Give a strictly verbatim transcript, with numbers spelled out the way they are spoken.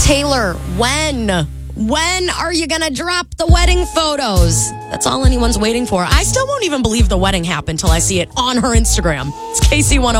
Taylor, when? When are you going to drop the wedding photos? That's all anyone's waiting for. I still won't even believe the wedding happened until I see it on her Instagram. It's K C one oh